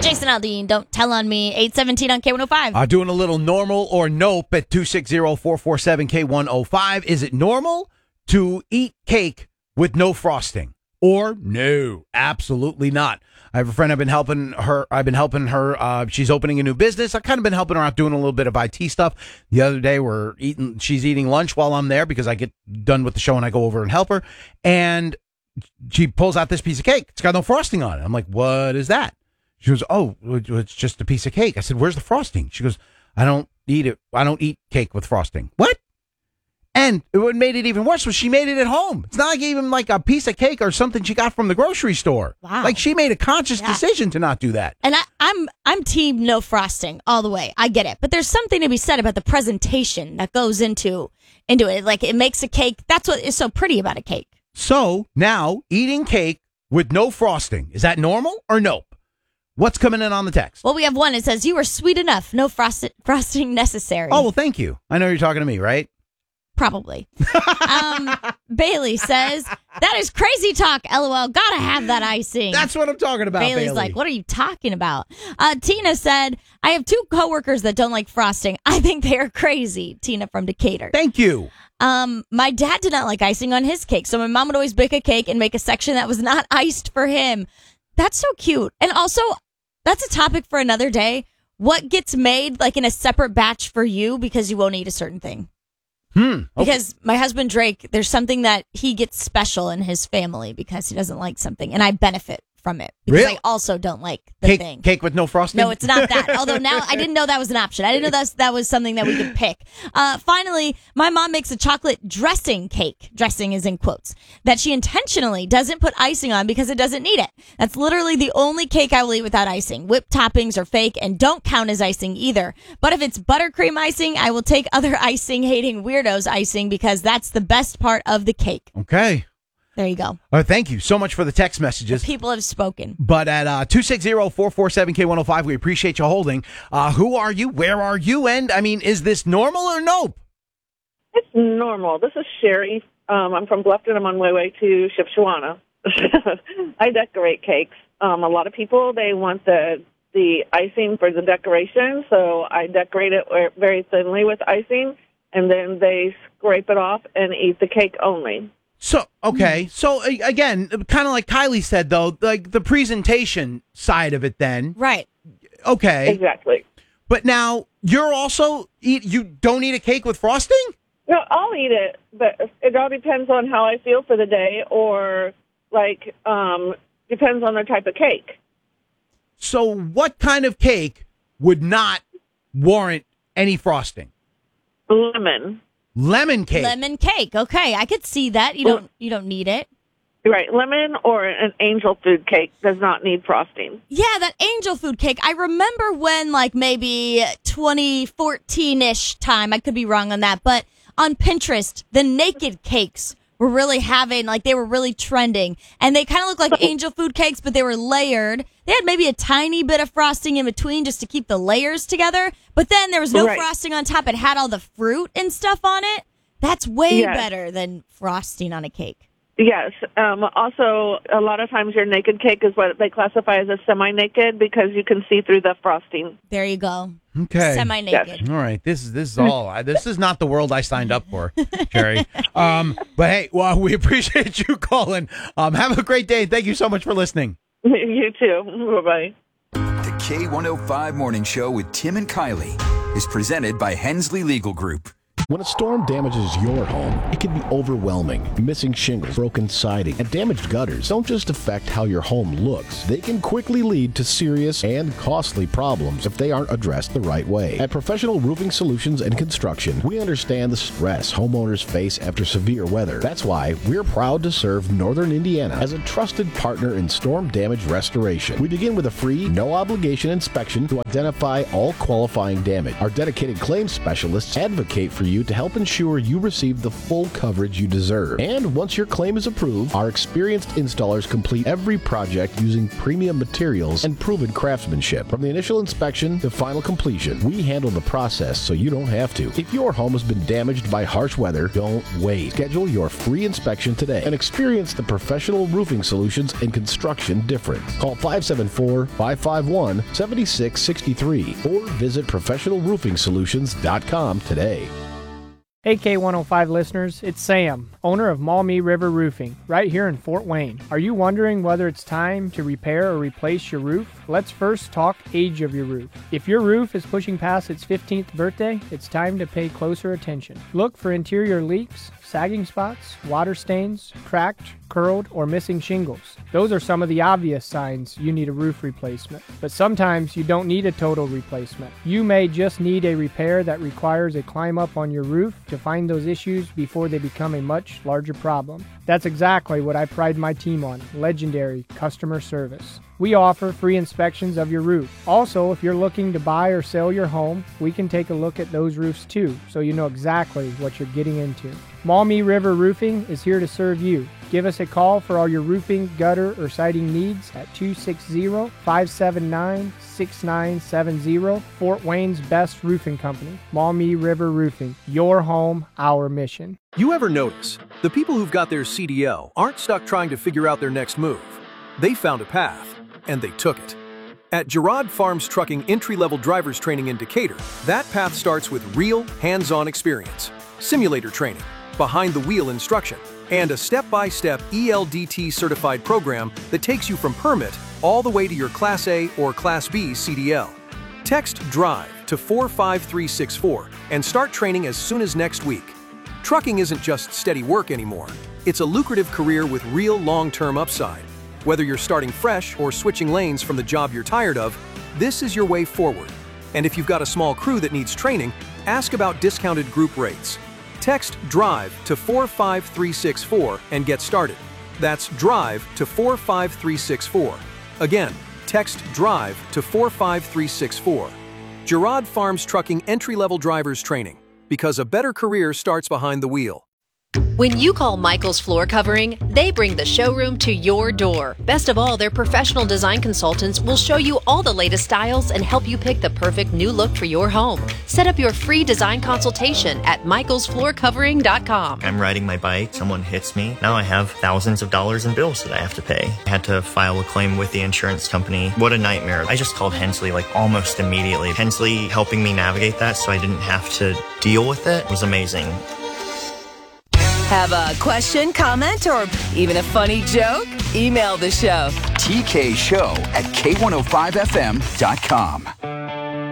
Jason Aldean, don't tell on me. 817 on K105. Doing a little normal or nope at 260-447-K105. Is it normal to eat cake with no frosting? Or no, absolutely not. I have a friend I've been helping her. She's opening a new business. I've kind of been helping her out doing a little bit of IT stuff. The other day she's eating lunch while I'm there because I get done with the show and I go over and help her. And she pulls out this piece of cake. It's got no frosting on it. I'm like, what is that? She goes, oh, it's just a piece of cake. I said, where's the frosting? She goes, I don't eat it. I don't eat cake with frosting. What? And what made it even worse was she made it at home. It's not like even like a piece of cake or something she got from the grocery store. Wow. Like she made a conscious decision to not do that. And I'm team no frosting all the way. I get it. But there's something to be said about the presentation that goes into it. Like it makes a cake. That's what is so pretty about a cake. So now eating cake with no frosting, is that normal or nope? What's coming in on the text? Well, we have one. It says, you were sweet enough. No frosting necessary. Oh, well, thank you. I know you're talking to me, right? Probably. Bailey says, that is crazy talk, LOL. Gotta have that icing. That's what I'm talking about, Bailey's Bailey. like, what are you talking about? Tina said, I have 2 coworkers that don't like frosting. I think they are crazy. Tina from Decatur. Thank you. My dad did not like icing on his cake, so my mom would always bake a cake and make a section that was not iced for him. That's so cute. And also, that's a topic for another day. What gets made like in a separate batch for you because you won't eat a certain thing? Okay. Because my husband Drake, there's something that he gets special in his family because he doesn't like something, and I benefit from it because Really? I also don't like the thing. Cake with no frosting? No, it's not that. Although now I didn't know that was an option. I didn't know that was something that we could pick. Finally, my mom makes a chocolate dressing cake. Dressing is in quotes. That she intentionally doesn't put icing on because it doesn't need it. That's literally the only cake I will eat without icing. Whipped toppings are fake and don't count as icing either. But if it's buttercream icing, I will take other icing hating weirdos icing because that's the best part of the cake. Okay. There you go. Thank you so much for the text messages. People have spoken. But at 260-447-K105, we appreciate you holding. Who are you? Where are you? And, I mean, is this normal or nope? It's normal. This is Sherry. I'm from Bluffton. I'm on my way to Shipshewana. I decorate cakes. A lot of people, they want the icing for the decoration, so I decorate it very thinly with icing, and then they scrape it off and eat the cake only. So, okay. So, again, kind of like Kylie said, though, like the presentation side of it then. Right. Okay. Exactly. But now, you don't eat a cake with frosting? No, I'll eat it, but it all depends on how I feel for the day or, depends on the type of cake. So, what kind of cake would not warrant any frosting? Lemon cake. Lemon cake. Okay, I could see that. You don't need it. Right, lemon or an angel food cake does not need frosting. Yeah, that angel food cake. I remember when, maybe 2014-ish time, I could be wrong on that, but on Pinterest, the naked cakes were really they were really trending. And they kind of looked like angel food cakes, but they were layered. They had maybe a tiny bit of frosting in between just to keep the layers together. But then there was no frosting on top. It had all the fruit and stuff on it. That's way better than frosting on a cake. Yes. Also, a lot of times your naked cake is what they classify as a semi-naked because you can see through the frosting. There you go. Okay. Semi-naked. Yes. All right. This is all. This is not the world I signed up for, Jerry. But hey, well, we appreciate you calling. Have a great day. Thank you so much for listening. You too. Bye-bye. The K105 Morning Show with Tim and Kylie is presented by Hensley Legal Group. When a storm damages your home, it can be overwhelming. Missing shingles, broken siding, and damaged gutters don't just affect how your home looks. They can quickly lead to serious and costly problems if they aren't addressed the right way. At Professional Roofing Solutions and Construction, we understand the stress homeowners face after severe weather. That's why we're proud to serve Northern Indiana as a trusted partner in storm damage restoration. We begin with a free, no-obligation inspection to identify all qualifying damage. Our dedicated claims specialists advocate for you you to help ensure you receive the full coverage you deserve. And once your claim is approved, our experienced installers complete every project using premium materials and proven craftsmanship. From the initial inspection to final completion, we handle the process so you don't have to. If your home has been damaged by harsh weather, don't wait. Schedule your free inspection today and experience the professional roofing solutions and construction difference. Call 574-551-7663 or visit professionalroofingsolutions.com today. Hey K105 listeners, it's Sam, owner of Maumee River Roofing, right here in Fort Wayne. Are you wondering whether it's time to repair or replace your roof? Let's first talk age of your roof. If your roof is pushing past its 15th birthday, it's time to pay closer attention. Look for interior leaks, sagging spots, water stains, cracked, curled, or missing shingles. Those are some of the obvious signs you need a roof replacement. But sometimes you don't need a total replacement. You may just need a repair that requires a climb up on your roof to find those issues before they become a much larger problem. That's exactly what I pride my team on, legendary customer service. We offer free inspections of your roof. Also, if you're looking to buy or sell your home, we can take a look at those roofs too, so you know exactly what you're getting into. Maumee River Roofing is here to serve you. Give us a call for all your roofing, gutter, or siding needs at 260-579-6970. Fort Wayne's best roofing company, Maumee River Roofing. Your home, our mission. You ever notice the people who've got their CDL aren't stuck trying to figure out their next move? They found a path, and they took it. At Girard Farms Trucking entry-level driver's training in Decatur, that path starts with real, hands-on experience, simulator training, behind-the-wheel instruction, and a step-by-step ELDT-certified program that takes you from permit all the way to your Class A or Class B CDL. Text DRIVE to 45364 and start training as soon as next week. Trucking isn't just steady work anymore. It's a lucrative career with real long-term upside. Whether you're starting fresh or switching lanes from the job you're tired of, this is your way forward. And if you've got a small crew that needs training, ask about discounted group rates. Text DRIVE to 45364 and get started. That's DRIVE to 45364. Again, text DRIVE to 45364. Girard Farms Trucking entry-level drivers training, because a better career starts behind the wheel. When you call Michael's Floor Covering, they bring the showroom to your door. Best of all, their professional design consultants will show you all the latest styles and help you pick the perfect new look for your home. Set up your free design consultation at michaelsfloorcovering.com. I'm riding my bike, someone hits me. Now I have thousands of dollars in bills that I have to pay. I had to file a claim with the insurance company. What a nightmare. I just called Hensley almost immediately. Hensley helping me navigate that so I didn't have to deal with it was amazing. Have a question, comment, or even a funny joke? Email the show. TK Show at K105FM.com.